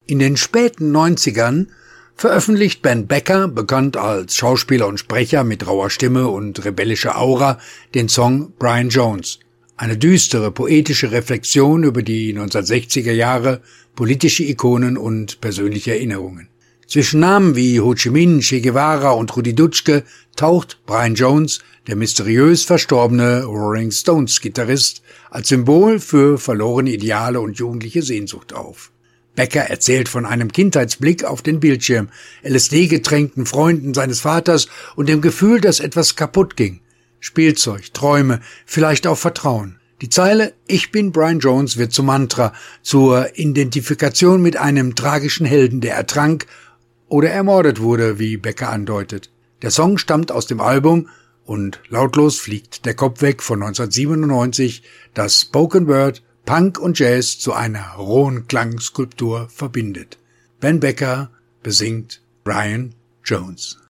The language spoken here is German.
In den späten 90ern veröffentlicht Ben Becker, bekannt als Schauspieler und Sprecher mit rauer Stimme und rebellischer Aura, den Song Brian Jones. Eine düstere, poetische Reflexion über die 1960er Jahre, politische Ikonen und persönliche Erinnerungen. Zwischen Namen wie Ho Chi Minh, Che Guevara und Rudi Dutschke taucht Brian Jones, der mysteriös verstorbene Rolling Stones-Gitarrist, als Symbol für verlorene Ideale und jugendliche Sehnsucht auf. Becker erzählt von einem Kindheitsblick auf den Bildschirm, LSD-getränkten Freunden seines Vaters und dem Gefühl, dass etwas kaputt ging. Spielzeug, Träume, vielleicht auch Vertrauen. Die Zeile »Ich bin Brian Jones« wird zum Mantra, zur Identifikation mit einem tragischen Helden, der ertrank oder ermordet wurde, wie Becker andeutet. Der Song stammt aus dem Album »Und lautlos fliegt der Kopf weg« von 1997, das Spoken Word, Punk und Jazz zu einer rohen Klangskulptur verbindet. Ben Becker besingt Brian Jones.